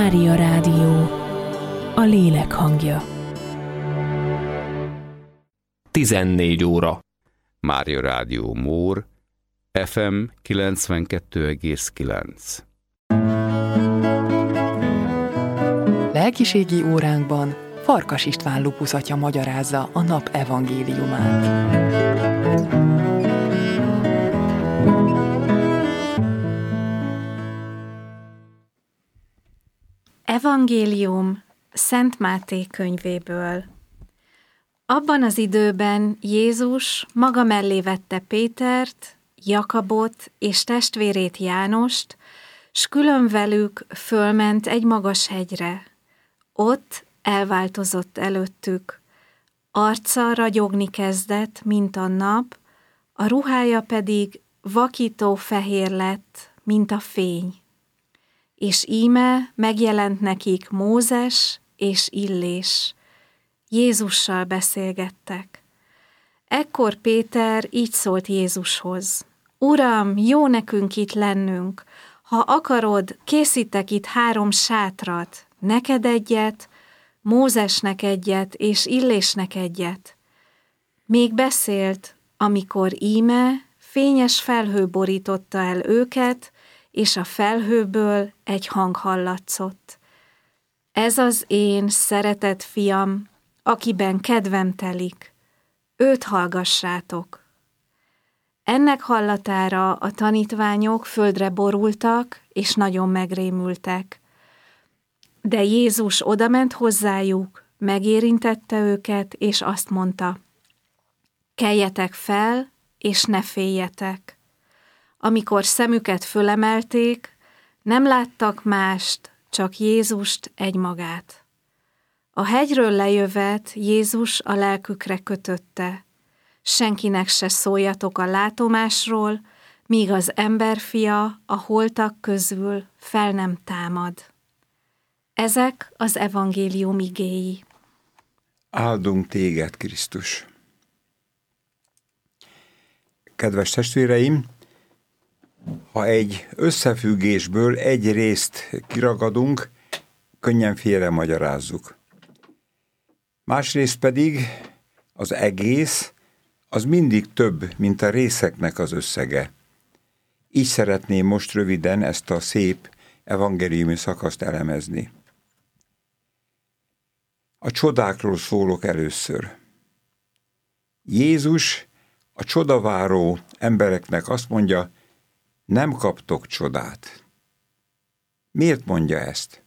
Mária Rádió, a lélek hangja. 14 óra. Mária Rádió Mór, FM 92,9. Lelkiségi óránkban Farkas István Lupus atya magyarázza a nap evangéliumát. Evangélium Szent Máté könyvéből. Abban az időben Jézus maga mellé vette Pétert, Jakabot és testvérét Jánost, s külön velük fölment egy magas hegyre. Ott elváltozott előttük. Arca ragyogni kezdett, mint a nap, a ruhája pedig vakító fehér lett, mint a fény. És íme megjelent nekik Mózes és Illés. Jézussal beszélgettek. Ekkor Péter így szólt Jézushoz: Uram, jó nekünk itt lennünk. Ha akarod, készítek itt 3 sátrat, neked egyet, Mózesnek egyet és Illésnek egyet. Még beszélt, amikor íme fényes felhő borította el őket, és a felhőből egy hang hallatszott. Ez az én szeretett fiam, akiben kedvem telik, őt hallgassátok. Ennek hallatára a tanítványok földre borultak, és nagyon megrémültek. De Jézus odament hozzájuk, megérintette őket, és azt mondta: keljetek fel, és ne féljetek. Amikor szemüket fölemelték, nem láttak mást, csak Jézust egymagát. A hegyről lejövet Jézus a lelkükre kötötte: senkinek se szóljatok a látomásról, míg az emberfia a holtak közül fel nem támad. Ezek az evangélium igéi. Áldunk téged, Krisztus! Kedves testvéreim, ha egy összefüggésből egy részt kiragadunk, könnyen félre magyarázzuk. Másrészt pedig az egész, az mindig több, mint a részeknek az összege. Így szeretném most röviden ezt a szép evangéliumi szakaszt elemezni. A csodákról szólok először. Jézus a csodaváró embereknek azt mondja: nem kaptok csodát. Miért mondja ezt?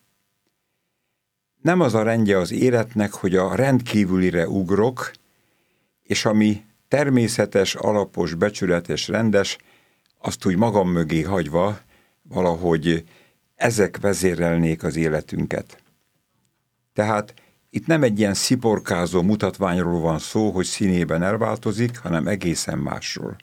Nem az a rendje az életnek, hogy a rendkívülire ugrok, és ami természetes, alapos, becsületes, rendes, azt úgy magam mögé hagyva valahogy ezek vezérelnék az életünket. Tehát itt nem egy ilyen sziporkázó mutatványról van szó, hogy színében elváltozik, hanem egészen másról.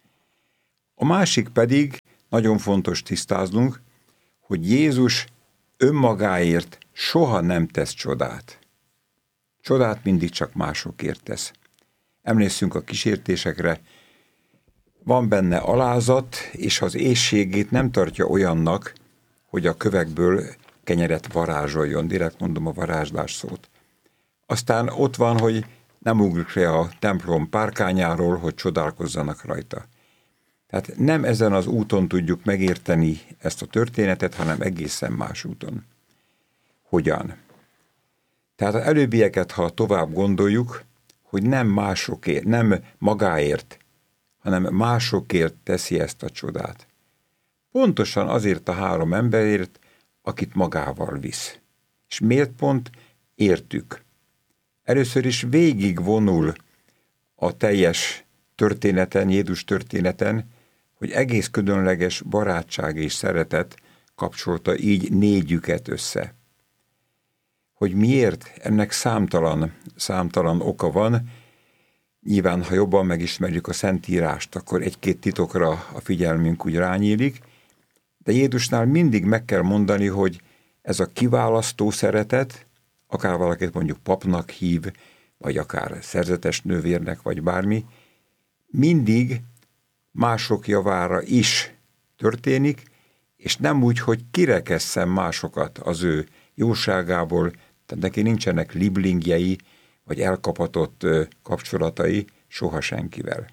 A másik pedig, nagyon fontos tisztáznunk, hogy Jézus önmagáért soha nem tesz csodát. Csodát mindig csak másokért tesz. Emlékszünk a kísértésekre, van benne alázat, és az éhségét nem tartja olyannak, hogy a kövekből kenyeret varázsoljon, direkt mondom a varázslás szót. Aztán ott van, hogy nem ugrik le a templom párkányáról, hogy csodálkozzanak rajta. Tehát nem ezen az úton tudjuk megérteni ezt a történetet, hanem egészen más úton. Hogyan? Tehát az előbbieket, ha tovább gondoljuk, hogy nem másokért, nem magáért, hanem másokért teszi ezt a csodát. Pontosan azért a 3 emberért, akit magával visz. És miért pont értük? Először is végig vonul a teljes történeten, Jézus történeten, hogy egész különleges barátság és szeretet kapcsolta így 4-üket össze. Hogy miért? Ennek számtalan oka van. Nyilván, ha jobban megismerjük a Szentírást, akkor 1-2 titokra a figyelmünk úgy rányílik, de Jézusnál mindig meg kell mondani, hogy ez a kiválasztó szeretet, akár valakit mondjuk papnak hív, vagy akár szerzetes nővérnek, vagy bármi, mindig mások javára is történik, és nem úgy, hogy kirekesszem másokat az ő jóságából, tehát neki nincsenek liblingjei, vagy elkapatott kapcsolatai soha senkivel.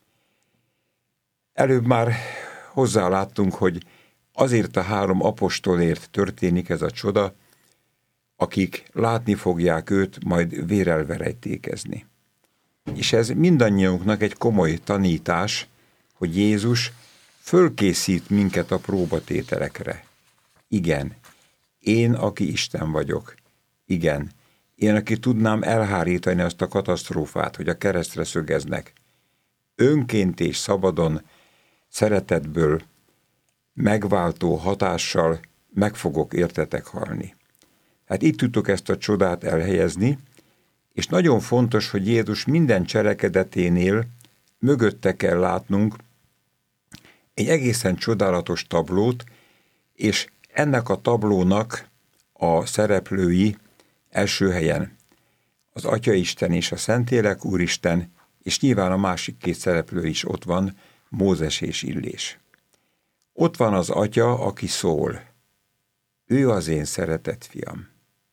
Előbb már hozzáláttunk, hogy azért a 3 apostolért történik ez a csoda, akik látni fogják őt majd vérrel verejtékezni. És ez mindannyiunknak egy komoly tanítás, hogy Jézus fölkészít minket a próbatételekre. Igen, én, aki Isten vagyok. Igen, én, aki tudnám elhárítani azt a katasztrófát, hogy a keresztre szögeznek. Önként és szabadon, szeretetből, megváltó hatással meg fogok értetek halni. Hát itt tudtuk ezt a csodát elhelyezni, és nagyon fontos, hogy Jézus minden cselekedeténél mögötte kell látnunk egy egészen csodálatos tablót, és ennek a tablónak a szereplői első helyen az Atyaisten és a Szentlélek Úristen, és nyilván a másik 2 szereplő is ott van, Mózes és Illés. Ott van az Atya, aki szól. Ő az én szeretett fiam.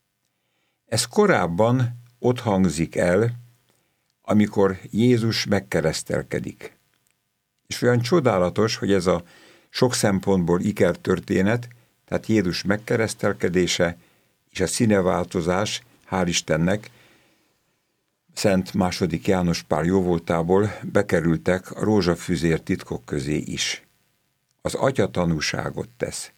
Ez korábban ott hangzik el, amikor Jézus megkeresztelkedik. És olyan csodálatos, hogy ez a sok szempontból ikertörténet, tehát Jézus megkeresztelkedése és a színeváltozás, hál' Istennek, Szent II. János Pál jóvoltából bekerültek a rózsafüzér titkok közé is. Az Atya tanúságot tesz.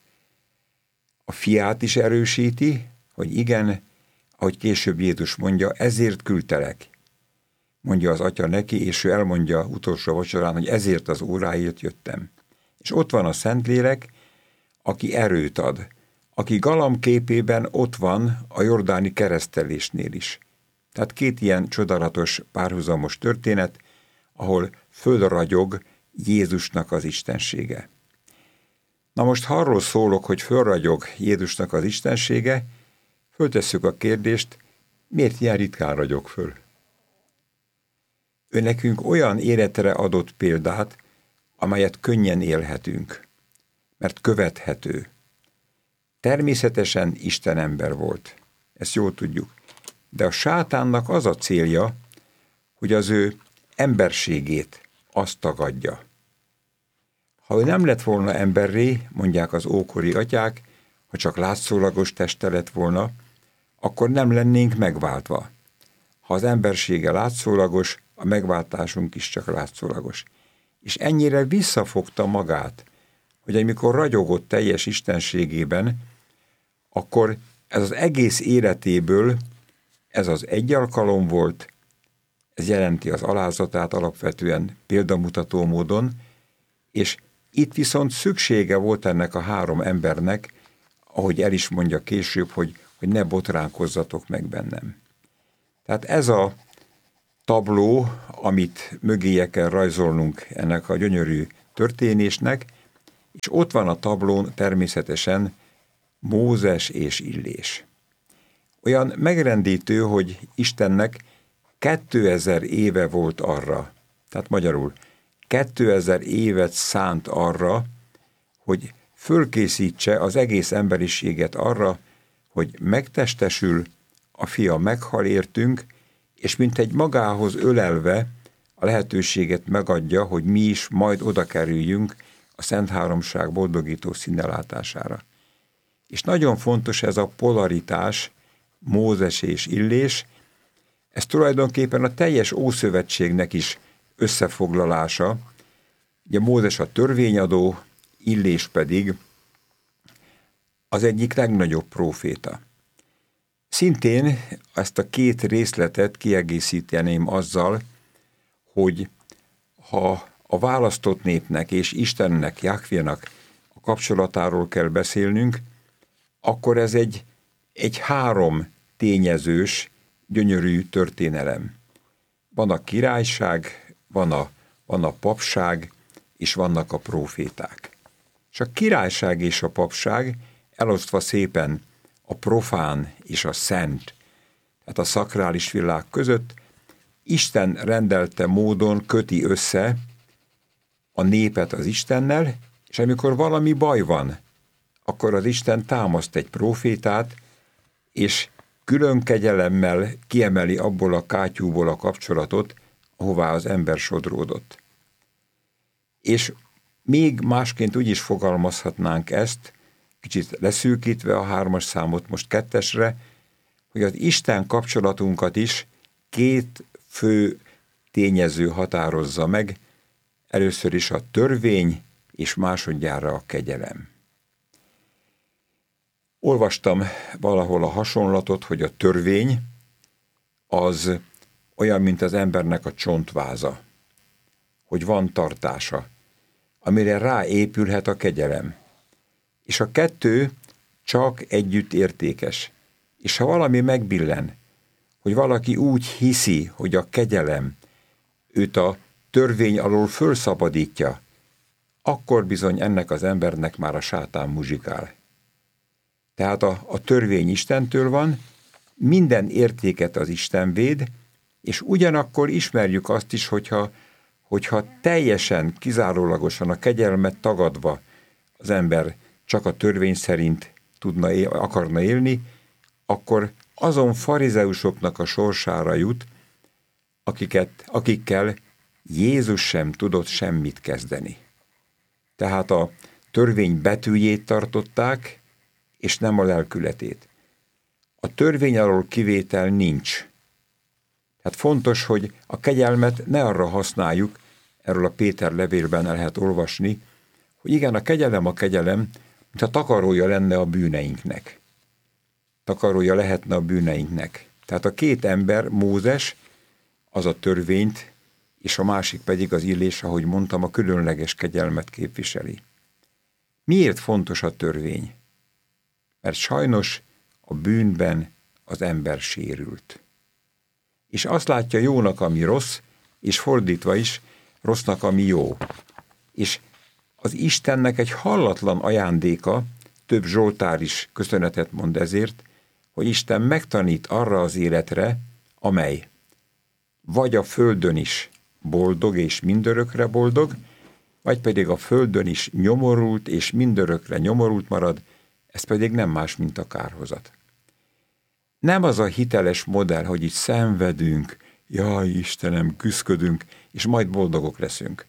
A fiát is erősíti, hogy igen, ahogy később Jézus mondja, ezért küldtelek. Mondja az Atya neki, és ő elmondja utolsó vacsorán, hogy ezért az óráért jöttem. És ott van a Szentlélek, aki erőt ad, aki galamképében ott van a jordáni keresztelésnél is. Tehát 2 ilyen csodálatos párhuzamos történet, ahol fölragyog Jézusnak az istensége. Na most, ha arról szólok, hogy fölragyog Jézusnak az istensége, föltesszük a kérdést, miért ilyen ritkán ragyog föl? Ő nekünk olyan életre adott példát, amelyet könnyen élhetünk, mert követhető. Természetesen Isten ember volt, ezt jól tudjuk, de a sátánnak az a célja, hogy az ő emberségét azt tagadja. Ha ő nem lett volna emberré, mondják az ókori atyák, ha csak látszólagos teste lett volna, akkor nem lennénk megváltva. Ha az embersége látszólagos, a megváltásunk is csak látszólagos. És ennyire visszafogta magát, hogy amikor ragyogott teljes istenségében, akkor ez az egész életéből, ez az egy alkalom volt, ez jelenti az alázatát alapvetően példamutató módon, és itt viszont szüksége volt ennek a 3 embernek, ahogy el is mondja később, hogy ne botránkozzatok meg bennem. Tehát ez a tabló, amit mögéje kell rajzolnunk ennek a gyönyörű történésnek, és ott van a tablón természetesen Mózes és Illés. Olyan megrendítő, hogy Istennek 2000 éve volt arra, tehát magyarul 2000 évet szánt arra, hogy fölkészítse az egész emberiséget arra, hogy megtestesül, a fia meghal értünk, és mint egy magához ölelve a lehetőséget megadja, hogy mi is majd oda kerüljünk a Szent Háromság boldogító színnelátására. És nagyon fontos ez a polaritás, Mózes és Illés, ez tulajdonképpen a teljes Ószövetségnek is összefoglalása. Ugye Mózes a törvényadó, Illés pedig az egyik legnagyobb próféta. Szintén ezt a 2 részletet kiegészíteném azzal, hogy ha a választott népnek és Istennek, Jahvénak a kapcsolatáról kell beszélnünk, akkor ez egy 3 tényezős, gyönyörű történelem. Van a királyság, van a papság, és vannak a próféták. És a királyság és a papság elosztva szépen a profán és a szent, tehát a szakrális világ között, Isten rendelte módon köti össze a népet az Istennel, és amikor valami baj van, akkor az Isten támaszt egy prófétát, és külön kegyelemmel kiemeli abból a kátyúból a kapcsolatot, ahová az ember sodródott. És még másként úgy is fogalmazhatnánk ezt, kicsit leszűkítve a 3-as számot most 2-esre, hogy az Isten kapcsolatunkat is 2 fő tényező határozza meg, először is a törvény, és másodjára a kegyelem. Olvastam valahol a hasonlatot, hogy a törvény az olyan, mint az embernek a csontváza, hogy van tartása, amire ráépülhet a kegyelem. És a 2 csak együtt értékes. És ha valami megbillen, hogy valaki úgy hiszi, hogy a kegyelem őt a törvény alól fölszabadítja, akkor bizony ennek az embernek már a sátán muzsikál. Tehát a törvény Istentől van, minden értéket az Isten véd, és ugyanakkor ismerjük azt is, hogyha teljesen, kizárólagosan a kegyelmet tagadva az ember csak a törvény szerint akarna élni, akkor azon farizeusoknak a sorsára jut, akikkel Jézus sem tudott semmit kezdeni. Tehát a törvény betűjét tartották, és nem a lelkületét. A törvény alól kivétel nincs. Tehát fontos, hogy a kegyelmet ne arra használjuk, erről a Péter levélben el lehet olvasni, hogy igen, a kegyelem, mintha takarója lenne a bűneinknek. Takarója lehetne a bűneinknek. Tehát a 2 ember, Mózes, az a törvényt, és a másik pedig az Illés, ahogy mondtam, a különleges kegyelmet képviseli. Miért fontos a törvény? Mert sajnos a bűnben az ember sérült. És azt látja jónak, ami rossz, és fordítva is rossznak, ami jó. És az Istennek egy hallatlan ajándéka, több zsoltár is köszönetet mond ezért, hogy Isten megtanít arra az életre, amely vagy a földön is boldog és mindörökre boldog, vagy pedig a földön is nyomorult és mindörökre nyomorult marad, ez pedig nem más, mint a kárhozat. Nem az a hiteles modell, hogy itt szenvedünk, jaj Istenem, küszködünk, és majd boldogok leszünk.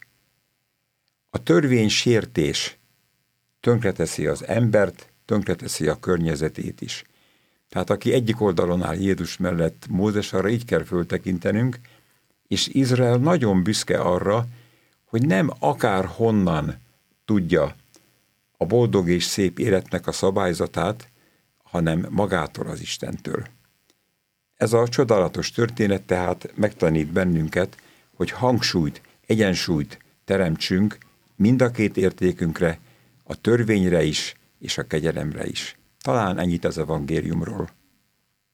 A törvénysértés tönkreteszi az embert, tönkreteszi a környezetét is. Tehát aki egyik oldalon áll Jézus mellett, Mózes, arra így kell föltekintenünk, és Izrael nagyon büszke arra, hogy nem akárhonnan tudja a boldog és szép életnek a szabályzatát, hanem magától, az Istentől. Ez a csodálatos történet tehát megtanít bennünket, hogy hangsúlyt, egyensúlyt teremtsünk mind a 2 értékünkre, a törvényre is, és a kegyelemre is. Talán ennyit az evangéliumról.